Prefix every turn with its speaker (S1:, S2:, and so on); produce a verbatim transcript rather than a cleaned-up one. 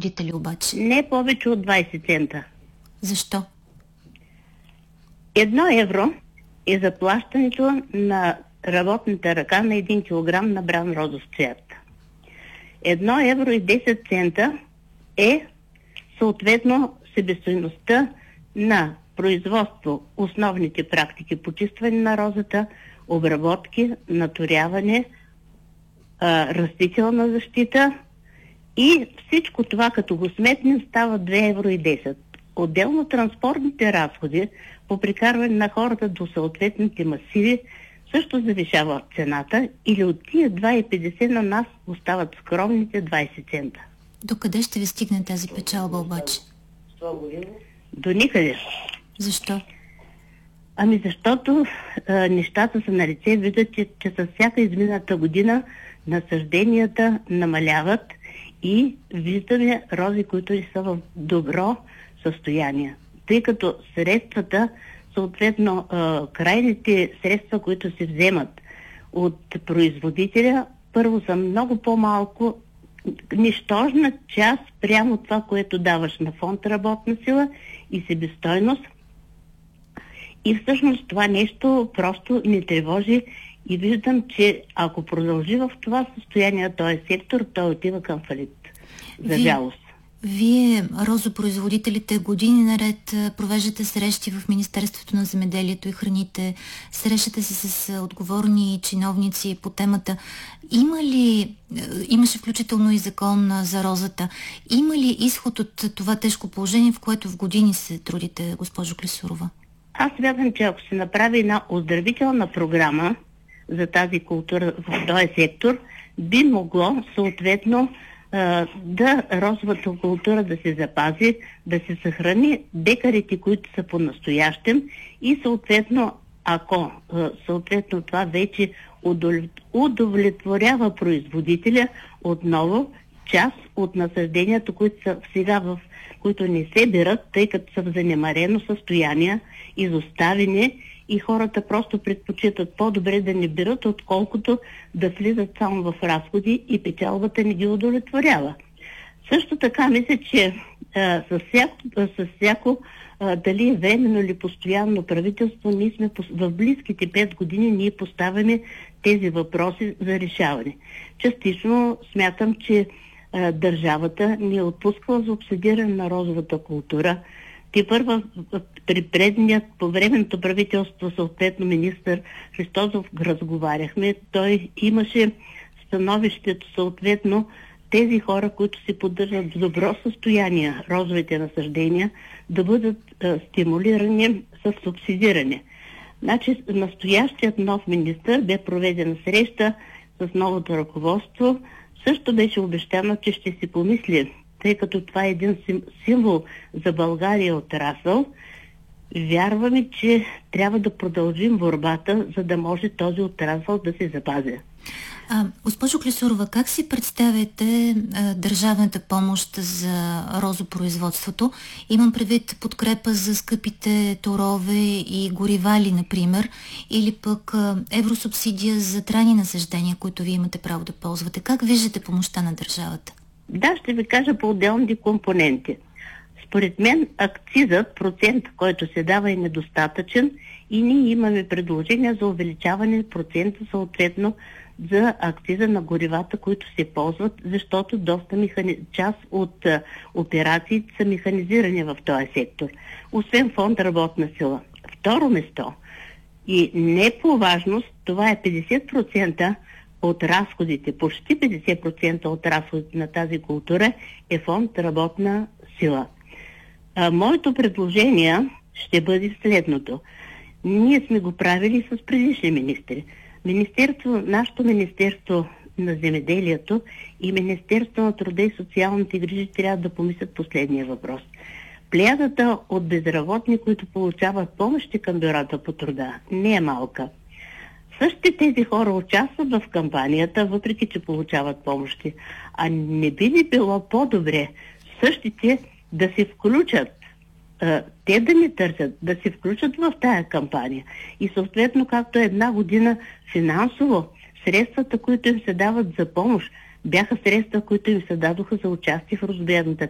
S1: розопроизводители обаче?
S2: Не повече от двайсет цента.
S1: Защо?
S2: Едно евро е заплащането на работната ръка на един килограм набран розов цвят. Едно евро и десет цента е съответно себестойността на производство, основните практики, почистване на розата, обработки, наторяване, а, растителна защита и всичко това, като го сметнем, става две евро и десет. Отделно транспортните разходи по прикарване на хората до съответните масиви също завишава цената, или от тия два и петдесет на нас остават скромните двайсет цента.
S1: Докъде ще ви стигне тази печалба обаче?
S2: До никъде.
S1: Защо?
S2: Ами защото а, нещата са на лице. Виждат, че, че с всяка измината година насъжденията намаляват и виждаме рози, които са в добро състояние. Тъй като средствата, съответно а, крайните средства, които се вземат от производителя, първо са много по-малко, нищожна част прямо това, което даваш на фонд работна сила и себестойност. И всъщност това нещо просто ни тревожи и виждам, че ако продължи в това състояние този сектор, той отива към фалит. За
S1: Ви,
S2: жалост.
S1: Вие, розопроизводителите, години наред провеждате срещи в Министерството на земеделието и храните, срещате се с отговорни чиновници по темата. Има ли, имаше включително и закон за розата, има ли изход от това тежко положение, в което в години се трудите, госпожо Клисурова?
S2: Аз смятам, че ако се направи една оздравителна програма за тази култура в този сектор, би могло съответно да розовата култура да се запази, да се съхрани декарите, които са по-настоящем и съответно, ако съответно това вече удовлетворява производителя, отново част от насъжденията, които са сега в които не се берат, тъй като са в занемарено състояние, изоставени и хората просто предпочитат по-добре да не берат, отколкото да влизат само в разходи и печалбата не ги удовлетворява. Също така мисля, че а, с всяко, а, с всяко а, дали е временно или постоянно правителство, ние сме в близките пет години ние поставяме тези въпроси за решаване. Частично смятам, че а, държавата ни е отпускала за обсъдиране на розовата култура. Те първа при предният, по временното правителство, съответно министър Христозов, разговаряхме. Той имаше становището съответно тези хора, които се поддържат в добро състояние, розовите насъждения, да бъдат а, стимулирани с субсидиране. Значи, настоящият нов министър бе проведена среща с новото ръководство. Също беше обещано, че ще си помисли, тъй като това е един символ за България отрасъл. Вярваме, че трябва да продължим борбата, за да може този отрасъл да се запази.
S1: А, госпожо Клисурова, как си представяте а, държавната помощ за розопроизводството? Имам предвид подкрепа за скъпите торове и горивали, например, или пък а, евросубсидия за трайни насаждения, които вие имате право да ползвате. Как виждате помощта на държавата?
S2: Да, ще ви кажа по отделните компоненти. Според мен акцизът, процент, който се дава, е недостатъчен и ние имаме предложение за увеличаване процента съответно за акциза на горивата, които се ползват, защото доста механи... част от а, операциите са механизирани в този сектор. Освен фонд работна сила. Второ место и не по важност, това е петдесет процента от разходите, почти петдесет процента от разходите на тази култура е фонд работна сила. А, моето предложение ще бъде следното. Ние сме го правили с предишни министри. Министерство, нашето Министерство на земеделието и Министерство на труда и социалните грижи трябва да помислят последния въпрос. Плеядата от безработни, които получават помощи към бюрата по труда, не е малка. Същите тези хора участват в кампанията, въпреки че получават помощи. А не би ли било по-добре същите да се включат, те да ни търсят, да се включат в тая кампания и съответно, както една година финансово, средствата, които им се дават за помощ, бяха средства, които им се дадоха за участие в розобиядната